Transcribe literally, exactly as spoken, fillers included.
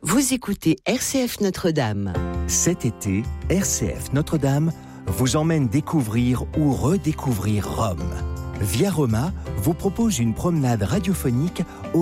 Vous écoutez R C F Notre-Dame. Cet été, R C F Notre-Dame vous emmène découvrir ou redécouvrir Rome. Via Roma vous propose une promenade radiophonique